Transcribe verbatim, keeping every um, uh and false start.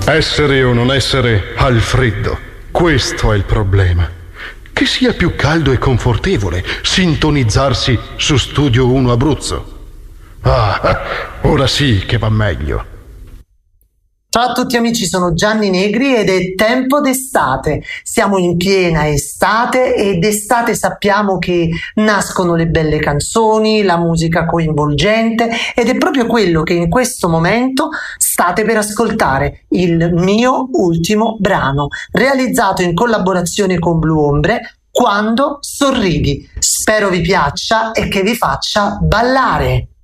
Essere o non essere al freddo, questo è il problema. Che sia più caldo e confortevole sintonizzarsi su Studio uno Abruzzo. Ah, ora sì che va meglio. Ciao a tutti amici, sono Gianni Negri ed è tempo d'estate. Siamo in piena estate e d'estate sappiamo che nascono le belle canzoni, la musica coinvolgente ed è proprio quello che in questo momento state per ascoltare, il mio ultimo brano, realizzato in collaborazione con Blu Ombre, Quando sorridi. Spero vi piaccia e che vi faccia ballare.